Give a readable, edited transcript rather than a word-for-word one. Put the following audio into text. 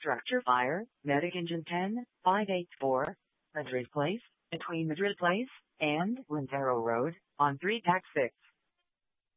Structure fire, Medic Engine 10-584, Madrid Place, between Madrid Place and Lintero Road, on 3 Pack 6.